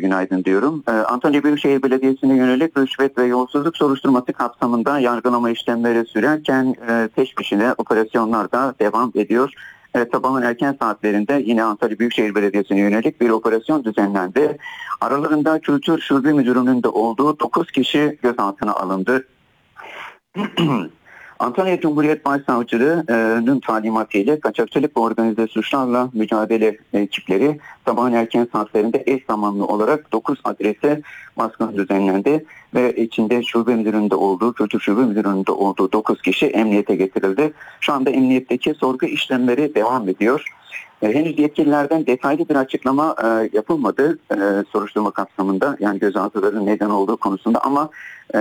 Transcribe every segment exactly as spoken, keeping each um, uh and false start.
günaydın diyorum. Ee, Antalya Büyükşehir Belediyesi'ne yönelik rüşvet ve yolsuzluk soruşturması kapsamında yargılama işlemleri sürerken e, peş peşine operasyonlar da devam ediyor. E, sabahın erken saatlerinde yine Antalya Büyükşehir Belediyesi'ne yönelik bir operasyon düzenlendi. Aralarında Kültür Şube Müdürü'nün de olduğu dokuz kişi gözaltına alındı. Antalya Cumhuriyet Başsavcılığı'nın talimatıyla kaçakçılık ve organize suçlarla mücadele ekipleri sabahın erken saatlerinde eş zamanlı olarak dokuz adrese baskın düzenlendi ve içinde şube müdüründe olduğu, kültür şube müdüründe olduğu dokuz kişi emniyete getirildi. Şu anda emniyetteki sorgu işlemleri devam ediyor. Henüz yetkililerden detaylı bir açıklama e, yapılmadı e, soruşturma kapsamında, yani gözaltıların neden olduğu konusunda, ama e,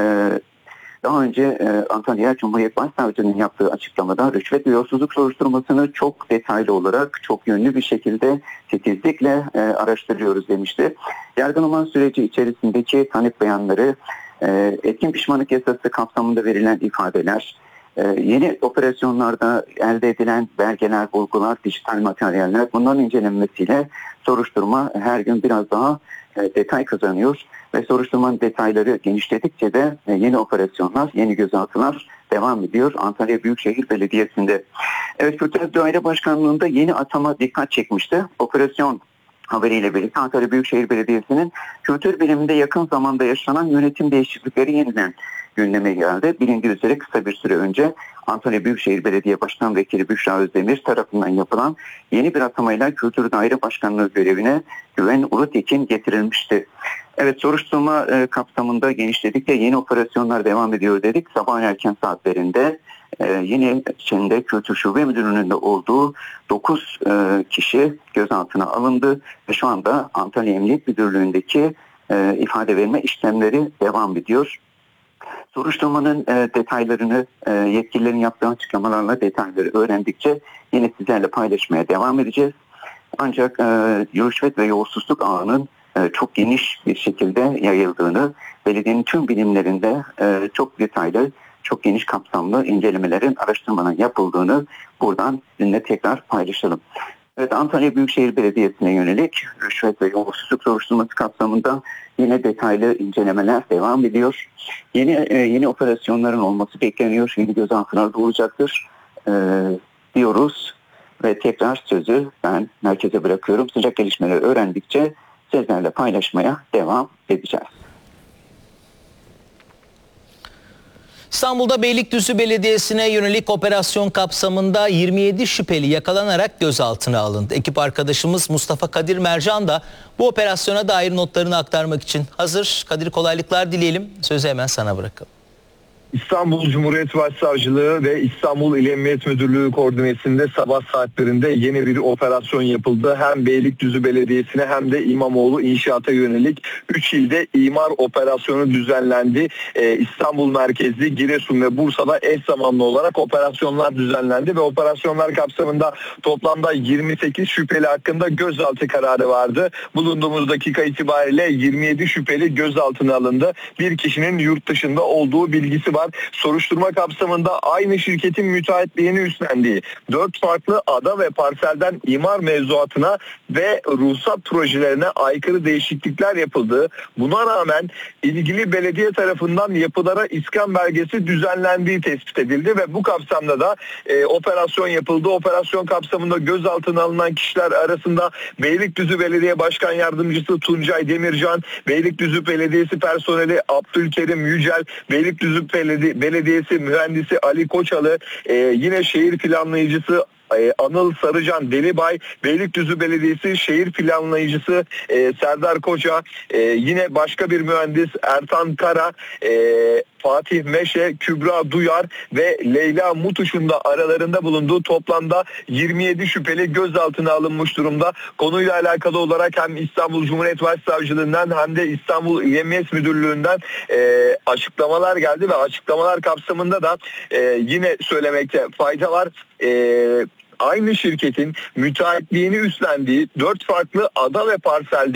daha önce e, Antalya Cumhuriyet Başsavcılığı'nın yaptığı açıklamada rüşvet ve yolsuzluk soruşturmasını çok detaylı olarak, çok yönlü bir şekilde titizlikle e, araştırıyoruz demişti. Yargılama süreci içerisindeki tanık beyanları, e, etkin pişmanlık yasası kapsamında verilen ifadeler, e, yeni operasyonlarda elde edilen belgeler, bulgular, dijital materyaller, bunların incelenmesiyle soruşturma her gün biraz daha e, detay kazanıyor. Ve soruşturmanın detayları genişledikçe de yeni operasyonlar, yeni gözaltılar devam ediyor Antalya Büyükşehir Belediyesi'nde. Evet, Kültür Daire Başkanlığı'nda yeni atama dikkat çekmişti. Operasyon haberiyle birlikte Antalya Büyükşehir Belediyesi'nin kültür biriminde yakın zamanda yaşanan yönetim değişiklikleri yeniden gündeme geldi. Bilindiği üzere kısa bir süre önce Antalya Büyükşehir Belediye Başkan Vekili Büşra Özdemir tarafından yapılan yeni bir atamayla Kültür Daire Başkanlığı görevine Güven Ulutekin getirilmişti. Evet, soruşturma e, kapsamında genişledikçe yeni operasyonlar devam ediyor dedik. Sabah erken saatlerinde e, yine içinde Kültür Şube Müdürlüğü'nün de olduğu dokuz e, kişi gözaltına alındı ve şu anda Antalya Emniyet Müdürlüğü'ndeki e, ifade verme işlemleri devam ediyor. Soruşturmanın e, detaylarını e, yetkililerin yaptığı açıklamalarla detayları öğrendikçe yine sizlerle paylaşmaya devam edeceğiz. Ancak e, rüşvet ve yolsuzluk ağının e, çok geniş bir şekilde yayıldığını, belediyenin tüm birimlerinde e, çok detaylı, çok geniş kapsamlı incelemelerin, araştırmanın yapıldığını buradan sizinle tekrar paylaşalım. Evet, Antalya Büyükşehir Belediyesi'ne yönelik rüşvet ve yolsuzluk soruşturması kapsamında yine detaylı incelemeler devam ediyor. Yeni e, yeni operasyonların olması bekleniyor. Yeni gözaltılar da olacaktır e, diyoruz ve tekrar sözü ben merkeze bırakıyorum. Sıcak gelişmeleri öğrendikçe sizlerle paylaşmaya devam edeceğiz. İstanbul'da Beylikdüzü Belediyesi'ne yönelik operasyon kapsamında yirmi yedi şüpheli yakalanarak gözaltına alındı. Ekip arkadaşımız Mustafa Kadir Mercan da bu operasyona dair notlarını aktarmak için hazır. Kadir, kolaylıklar dileyelim. Sözü hemen sana bırakalım. İstanbul Cumhuriyet Başsavcılığı ve İstanbul İl Emniyet Müdürlüğü koordinesinde sabah saatlerinde yeni bir operasyon yapıldı. Hem Beylikdüzü Belediyesi'ne hem de İmamoğlu İnşaat'a yönelik üç ilde imar operasyonu düzenlendi. Ee, İstanbul merkezli Giresun ve Bursa'da eş zamanlı olarak operasyonlar düzenlendi ve operasyonlar kapsamında toplamda yirmi sekiz şüpheli hakkında gözaltı kararı vardı. Bulunduğumuz dakika itibariyle yirmi yedi şüpheli gözaltına alındı. Bir kişinin yurt dışında olduğu bilgisi var. Soruşturma kapsamında aynı şirketin müteahhitliğini üstlendiği dört farklı ada ve parselden imar mevzuatına ve ruhsat projelerine aykırı değişiklikler yapıldığı, buna rağmen ilgili belediye tarafından yapılara iskan belgesi düzenlendiği tespit edildi ve bu kapsamda da e, operasyon yapıldı. Operasyon kapsamında gözaltına alınan kişiler arasında Beylikdüzü Belediye Başkan Yardımcısı Tuncay Demircan, Beylikdüzü Belediyesi personeli Abdülkerim Yücel, Beylikdüzü Belediyesi mühendisi Ali Koçalı, e, yine şehir planlayıcısı Anıl Sarıcan Delibay, Beylikdüzü Belediyesi şehir planlayıcısı e, Serdar Koca, e, yine başka bir mühendis Ertan Kara, e, Fatih Meşe, Kübra Duyar ve Leyla Mutuş'un da aralarında bulunduğu toplamda yirmi yedi şüpheli gözaltına alınmış durumda. Konuyla alakalı olarak hem İstanbul Cumhuriyet Başsavcılığından hem de İstanbul İl Emniyet Müdürlüğü'nden e, açıklamalar geldi ve açıklamalar kapsamında da e, yine söylemekte fayda var. E, Aynı şirketin müteahhitliğini üstlendiği dört farklı ada ve parselde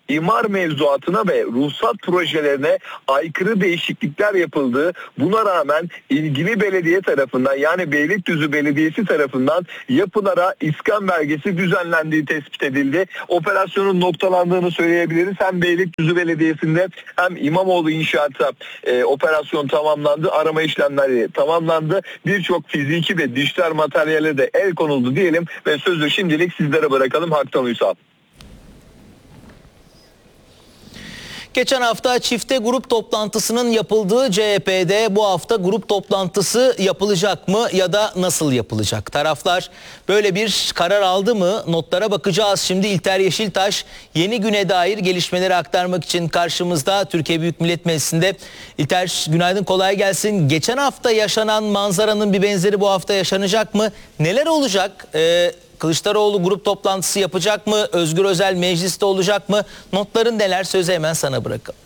imar mevzuatına ve ruhsat projelerine aykırı değişiklikler yapıldığı, buna rağmen ilgili belediye tarafından, yani Beylikdüzü Belediyesi tarafından yapılara iskan belgesi düzenlendiği tespit edildi. Operasyonun noktalandığını söyleyebiliriz. Hem Beylikdüzü Belediyesi'nde hem İmamoğlu İnşaat'a e, operasyon tamamlandı. Arama işlemleri tamamlandı. Birçok fiziki ve dijital materyale de el konuldu diyelim ve sözü şimdilik sizlere bırakalım. Haktan Uysal. Geçen hafta çifte grup toplantısının yapıldığı C H P'de bu hafta grup toplantısı yapılacak mı ya da nasıl yapılacak? Taraflar böyle bir karar aldı mı? Notlara bakacağız. Şimdi İlter Yeşiltaş Yeni Gün'e dair gelişmeleri aktarmak için karşımızda Türkiye Büyük Millet Meclisi'nde. İlter, günaydın, kolay gelsin. Geçen hafta yaşanan manzaranın bir benzeri bu hafta yaşanacak mı? Neler olacak? Ee, Kılıçdaroğlu grup toplantısı yapacak mı? Özgür Özel mecliste olacak mı? Notların neler? Sözü hemen sana bırakalım.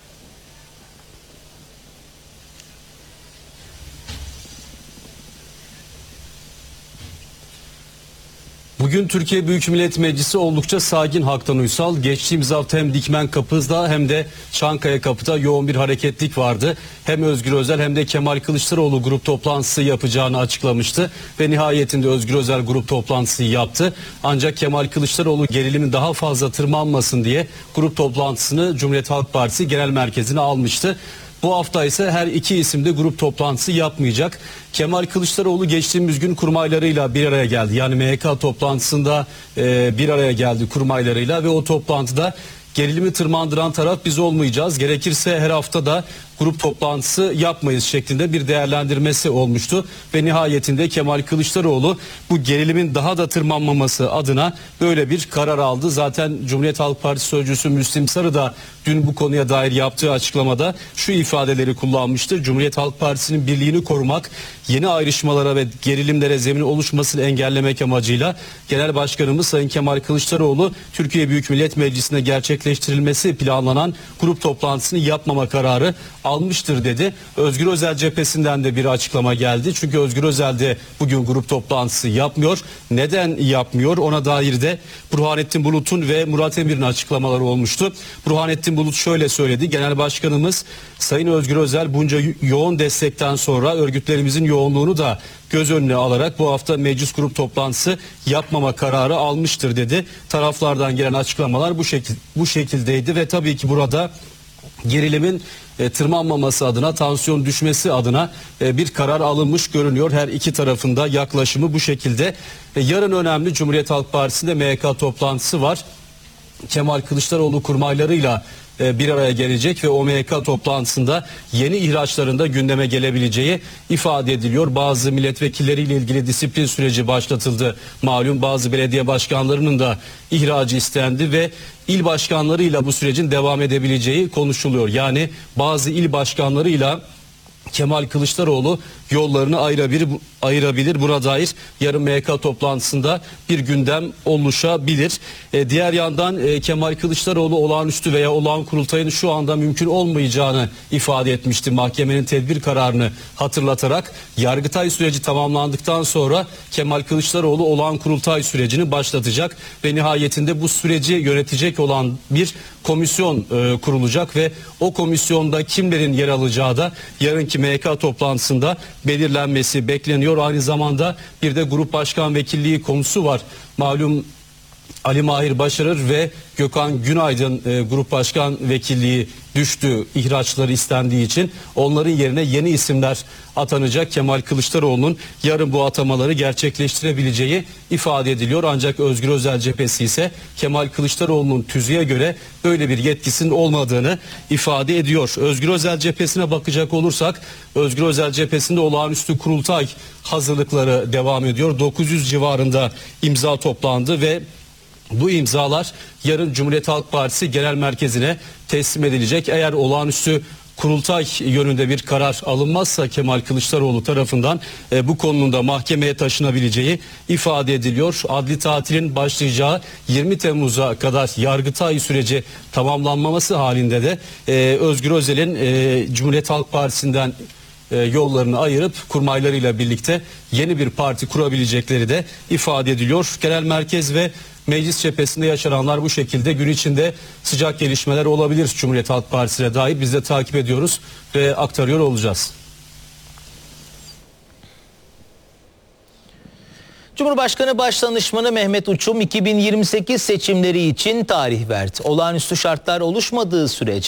Bugün Türkiye Büyük Millet Meclisi oldukça sakin Haktan Uysal. Geçtiğimiz hafta hem Dikmen Kapı'da hem de Çankaya Kapı'da yoğun bir hareketlik vardı. Hem Özgür Özel hem de Kemal Kılıçdaroğlu grup toplantısı yapacağını açıklamıştı. Ve nihayetinde Özgür Özel grup toplantısı yaptı. Ancak Kemal Kılıçdaroğlu gerilimin daha fazla tırmanmasın diye grup toplantısını Cumhuriyet Halk Partisi Genel Merkezi'ne almıştı. Bu hafta ise her iki isim de grup toplantısı yapmayacak. Kemal Kılıçdaroğlu geçtiğimiz gün kurmaylarıyla bir araya geldi. Yani M Y K toplantısında e, bir araya geldi kurmaylarıyla ve o toplantıda gerilimi tırmandıran taraf biz olmayacağız. Gerekirse her hafta da grup toplantısı yapmayız şeklinde bir değerlendirmesi olmuştu. Ve nihayetinde Kemal Kılıçdaroğlu bu gerilimin daha da tırmanmaması adına böyle bir karar aldı. Zaten Cumhuriyet Halk Partisi Sözcüsü Müslim Sarı da dün bu konuya dair yaptığı açıklamada şu ifadeleri kullanmıştı. Cumhuriyet Halk Partisi'nin birliğini korumak, yeni ayrışmalara ve gerilimlere zemin oluşmasını engellemek amacıyla Genel Başkanımız Sayın Kemal Kılıçdaroğlu Türkiye Büyük Millet Meclisi'nde gerçekleştirilmesi planlanan grup toplantısını yapmama kararı almıştır dedi. Özgür Özel cephesinden de bir açıklama geldi. Çünkü Özgür Özel de bugün grup toplantısı yapmıyor. Neden yapmıyor? Ona dair de Burhanettin Bulut'un ve Murat Emir'in açıklamaları olmuştu. Burhanettin Bulut şöyle söyledi. Genel Başkanımız Sayın Özgür Özel bunca yoğun destekten sonra örgütlerimizin yoğunluğunu da göz önüne alarak bu hafta meclis grup toplantısı yapmama kararı almıştır dedi. Taraflardan gelen açıklamalar bu şekil bu şekildeydi ve tabii ki burada gerilimin e, tırmanmaması adına, tansiyon düşmesi adına e, bir karar alınmış görünüyor. Her iki tarafında yaklaşımı bu şekilde. E, yarın önemli Cumhuriyet Halk Partisi'nde M Y K toplantısı var. Kemal Kılıçdaroğlu kurmaylarıyla e, bir araya gelecek ve o M Y K toplantısında yeni ihraçlarında gündeme gelebileceği ifade ediliyor. Bazı milletvekilleriyle ilgili disiplin süreci başlatıldı. Malum bazı belediye başkanlarının da ihracı istendi ve il başkanlarıyla bu sürecin devam edebileceği konuşuluyor. Yani bazı il başkanlarıyla Kemal Kılıçdaroğlu yollarını ayırabilir, ayırabilir. Buna dair yarın M Y K toplantısında bir gündem oluşabilir. E, diğer yandan e, Kemal Kılıçdaroğlu olağanüstü veya olağan kurultayın şu anda mümkün olmayacağını ifade etmişti. Mahkemenin tedbir kararını hatırlatarak Yargıtay süreci tamamlandıktan sonra Kemal Kılıçdaroğlu olağan kurultay sürecini başlatacak ve nihayetinde bu süreci yönetecek olan bir komisyon e, kurulacak ve o komisyonda kimlerin yer alacağı da yarınki M Y K toplantısında belirlenmesi bekleniyor. Aynı zamanda bir de grup başkan vekilliği konusu var. Malum Ali Mahir Başarır ve Gökhan Günaydın e, grup başkan vekilliği düştü ihraçları istendiği için. Onların yerine yeni isimler atanacak. Kemal Kılıçdaroğlu'nun yarın bu atamaları gerçekleştirebileceği ifade ediliyor. Ancak Özgür Özel cephesi ise Kemal Kılıçdaroğlu'nun tüzüğe göre böyle bir yetkisinin olmadığını ifade ediyor. Özgür Özel cephesine bakacak olursak Özgür Özel cephesinde olağanüstü kurultay hazırlıkları devam ediyor. dokuz yüz civarında imza toplandı ve bu imzalar yarın Cumhuriyet Halk Partisi Genel Merkezi'ne teslim edilecek. Eğer olağanüstü kurultay yönünde bir karar alınmazsa Kemal Kılıçdaroğlu tarafından e, bu konunun da mahkemeye taşınabileceği ifade ediliyor. Adli tatilin başlayacağı yirmi Temmuz'a kadar Yargıtay süreci tamamlanmaması halinde de e, Özgür Özel'in e, Cumhuriyet Halk Partisi'nden e, yollarını ayırıp kurmaylarıyla birlikte yeni bir parti kurabilecekleri de ifade ediliyor. Genel Merkez ve Meclis cephesinde yaşananlar bu şekilde. Gün içinde sıcak gelişmeler olabilir Cumhuriyet Halk Partisi'ne dair. Biz de takip ediyoruz ve aktarıyor olacağız. Cumhurbaşkanı Başdanışmanı Mehmet Uçum iki bin yirmi sekiz seçimleri için tarih verdi. Olağanüstü şartlar oluşmadığı sürece